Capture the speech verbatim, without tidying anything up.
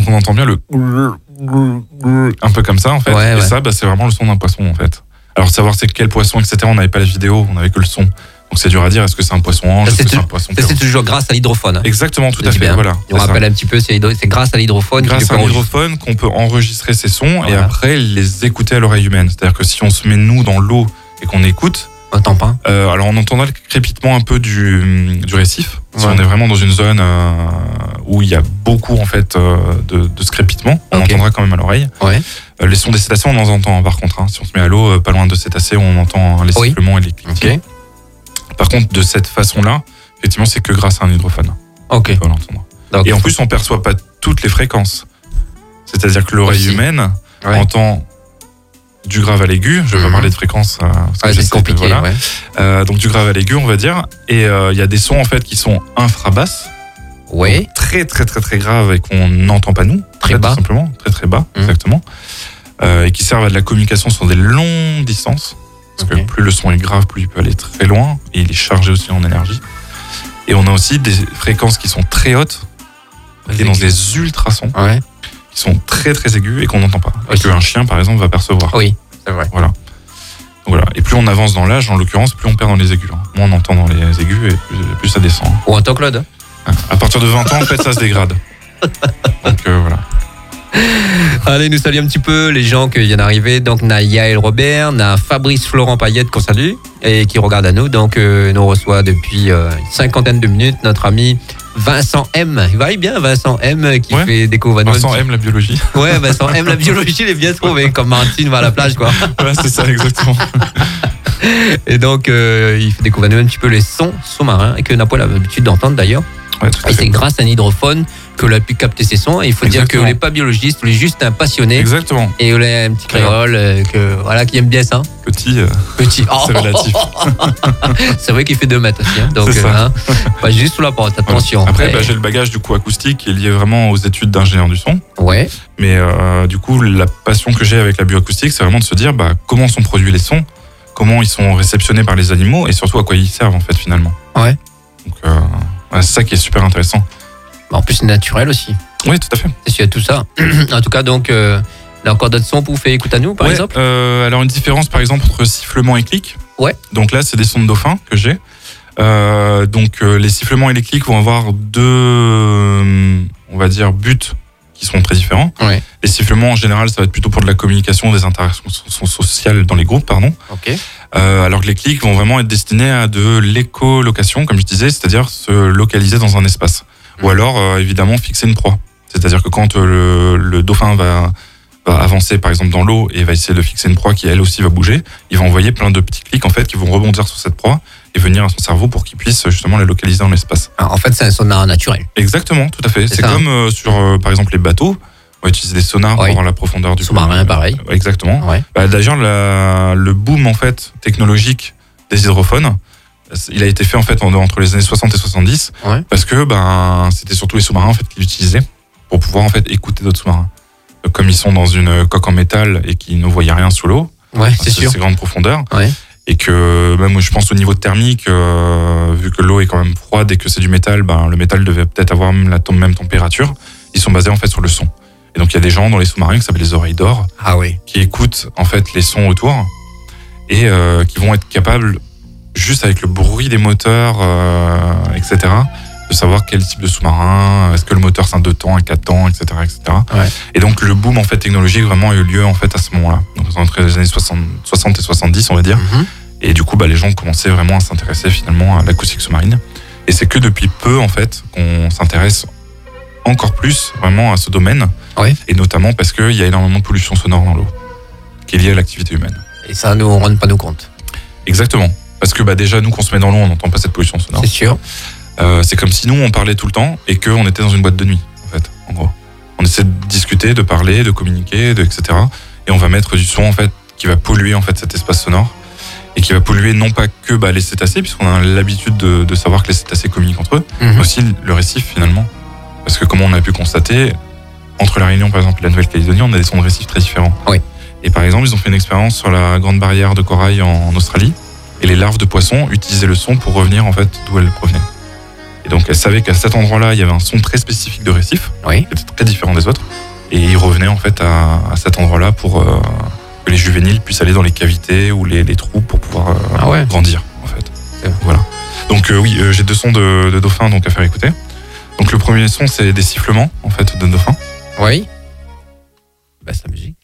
on entend bien le un peu comme ça en fait. Ouais, et ouais. ça, bah, c'est vraiment le son d'un poisson en fait. Alors savoir c'est quel poisson, et cetera. On n'avait pas la vidéo, on n'avait que le son. Donc c'est dur à dire. Est-ce que c'est un poisson ange, Ça, est-ce c'est que c'est tout- un poisson Ça, c'est perroquet. toujours grâce à l'hydrophone. Hein. Exactement, tout Je à dis fait. bien. Voilà. On c'est ça. rappelle un petit peu, c'est, hydro- c'est grâce à l'hydrophone. Grâce qu'il à un peut hydrophone qu'on peut enregistrer ces sons et Voilà. après les écouter à l'oreille humaine. C'est-à-dire que si on se met nous dans l'eau et qu'on écoute, On n'entend pas. euh, alors on entendra le crépitement un peu du, du récif. Si Ouais. on est vraiment dans une zone euh, où il y a beaucoup en fait euh, de, de ce crépitement, on Ok. entendra quand même à l'oreille. Ouais. Euh, les sons des cétacés, on en entend hein, par contre. Hein. Si on se met à l'eau, euh, pas loin de cétacés, on entend hein, les Oui. sifflements et les cliquetis. Ok. Par contre, de cette façon-là, effectivement, c'est que grâce à un hydrophone Ok. qu'on peut l'entendre. Donc, Et en plus, on perçoit pas toutes les fréquences. C'est-à-dire que l'oreille Aussi. humaine Ouais. entend du grave à l'aigu. Je vais pas Mhm. parler de fréquences. euh, parce que ouais, j'essaie c'est de- compliqué. voilà. Ouais. Euh, donc du grave à l'aigu, on va dire. Et euh, il y a des sons en fait qui sont infrabasses, Ouais. donc très très très très graves et qu'on n'entend pas nous. Très en fait, bas. Tout simplement, très très bas, Mhm. exactement. Euh, et qui servent à de la communication sur des longues distances. Parce Ok. que plus le son est grave, plus il peut aller très loin et il est chargé aussi en énergie. Et on a aussi des fréquences qui sont très hautes, qui est dans des ultrasons, Ouais. qui sont très très aigus et qu'on n'entend pas. Et Aussi. qu'un chien, par exemple, va percevoir. Oui, c'est vrai. Voilà. Donc voilà. Et plus on avance dans l'âge, en l'occurrence, plus on perd dans les aigus. hein. Moins on entend dans les aigus et plus, plus ça descend. Ou en tant que Claude. À partir de vingt ans, en fait, ça se dégrade. Donc euh, voilà. Allez, nous saluons un petit peu les gens qui viennent d'arriver. Donc, on a Yael Robert, on a Fabrice Florent Payette qu'on salue et qui regarde à nous. Donc, euh, nous reçoit depuis euh, une cinquantaine de minutes notre ami Vincent M. Il va bien, Vincent M, qui Ouais. fait des covanos. Vincent aime la biologie. Ouais, Vincent M, la biologie, il est bien trouvé. Comme Martine va à la plage, quoi. Voilà, c'est ça, exactement. Et donc, euh, il fait découvrir un petit peu les sons sous-marins et que n'a pas l'habitude d'entendre d'ailleurs. Ouais, tout à Et c'est fait. grâce à un hydrophone que l'on a pu capter ces sons. Et il faut dire Exactement. que n'est pas biologiste, on est juste un passionné. Exactement. Et on est un petit créole euh, que, voilà, qui aime bien ça. Petit, euh, Petit. c'est relatif. C'est vrai qu'il fait deux mètres aussi. Hein. Donc, C'est ça. hein, pas juste sous la porte, attention. Après, Et- bah, j'ai le bagage du coup acoustique qui est lié vraiment aux études d'ingénieur du son. ouais, Mais euh, du coup, la passion que j'ai avec la bioacoustique, c'est vraiment de se dire bah, comment sont produits les sons, comment ils sont réceptionnés par les animaux et surtout à quoi ils servent en fait finalement. Ouais. Donc euh, ouais, c'est ça qui est super intéressant. en plus, c'est naturel aussi. Oui, tout à fait. C'est sûr, tout ça. En tout cas, donc, euh, il y a encore d'autres sons pour vous faire écouter à nous, par Ouais, exemple. euh, alors une différence par exemple entre sifflement et clic. Ouais. Donc là, c'est des sons de dauphin que j'ai. Euh, donc euh, les sifflements et les clics vont avoir deux, euh, on va dire, buts qui sont très différents. Ouais. Les sifflements en général, ça va être plutôt pour de la communication, des interactions so- sociales dans les groupes, pardon. Ok. Euh, alors que les clics vont vraiment être destinés à de l'écolocation, comme je disais, c'est-à-dire se localiser dans un espace. Mmh. Ou alors, euh, évidemment, fixer une proie. C'est-à-dire que quand euh, le, le dauphin va, va avancer, par exemple, dans l'eau et va essayer de fixer une proie qui, elle aussi, va bouger, il va envoyer plein de petits clics, en fait, qui vont rebondir sur cette proie et venir à son cerveau pour qu'il puisse justement la localiser dans l'espace. Alors, en fait, c'est un sonar naturel. Exactement, tout à fait. C'est C'est ça, comme euh, sur, euh, par exemple, les bateaux. On va utiliser des sonars pour Oui. voir la profondeur du Sous-marin, pareil. Euh, Exactement. Ouais. Bah, d'ailleurs, la- le boom en fait technologique des hydrophones, il a été fait en fait en- entre les années soixante et soixante-dix, Ouais. parce que ben c'était surtout les sous-marins en fait qui l'utilisaient pour pouvoir en fait écouter d'autres sous-marins. Donc, comme ils sont dans une coque en métal et qu'ils ne voyaient rien sous l'eau, Ouais, c'est à sûr. ces grandes profondeurs, Ouais. et que même je pense au niveau thermique, euh, vu que l'eau est quand même froide et que c'est du métal, ben le métal devait peut-être avoir même la tom- même température. Ils sont basés en fait sur le son. Et donc il y a des gens dans les sous-marins qui s'appellent les oreilles d'or, Ah oui. qui écoutent en fait les sons autour et euh, qui vont être capables, juste avec le bruit des moteurs, euh, et cetera, de savoir quel type de sous-marin, est-ce que le moteur c'est un deux temps, un quatre temps, et cetera, et cetera. Ouais. Et donc le boom en fait technologique vraiment a eu lieu en fait à ce moment-là, donc entre les années soixante, soixante et soixante-dix on va dire. Mhm. Et du coup bah, les gens commençaient vraiment à s'intéresser finalement à l'acoustique sous-marine. Et c'est que depuis peu en fait qu'on s'intéresse encore plus vraiment à ce domaine. Oui. Et notamment parce qu'il y a énormément de pollution sonore dans l'eau, qui est liée à l'activité humaine. Et ça, nous, on ne rend pas nous compte. Exactement. Parce que bah, déjà, nous, qu'on se met dans l'eau, on n'entend pas cette pollution sonore. C'est sûr. Euh, c'est comme si nous, on parlait tout le temps et qu'on était dans une boîte de nuit, en fait, en gros. On essaie de discuter, de parler, de communiquer, de, et cetera. Et on va mettre du son, en fait, qui va polluer, en fait, cet espace sonore. Et qui va polluer non pas que bah, les cétacés, puisqu'on a l'habitude de, de savoir que les cétacés communiquent entre eux, Mhm. mais aussi le récif, finalement. Parce que, comme on a pu constater, entre la Réunion, par exemple, et la Nouvelle-Calédonie, on a des sons de récif très différents. Oui. Et par exemple, ils ont fait une expérience sur la grande barrière de corail en Australie. Et les larves de poissons utilisaient le son pour revenir, en fait, d'où elles provenaient. Et Et donc elle savait qu'à cet endroit-là, il y avait un son très spécifique de récif, Oui. qui était très différent des autres. Et ils revenaient en fait à, à cet endroit-là pour euh, que les juvéniles puissent aller dans les cavités ou les, les trous pour pouvoir euh, Ah ouais. grandir en fait. C'est bon. Voilà. Donc euh, oui, euh, j'ai deux sons de, de dauphins donc à faire écouter. Donc le premier son c'est des sifflements en fait de dauphins. Oui. Bah, c'est la musique.